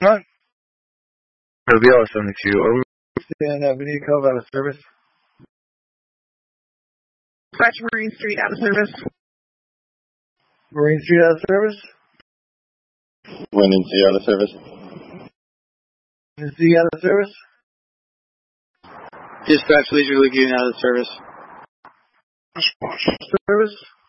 Huh? BL 72. Over. And Avenue Cove out of service. Dispatch Marine Street out of service. Marine Street out of service. Winning C out of service. C out of service. Dispatch Leisure Lagoon out of service. Service.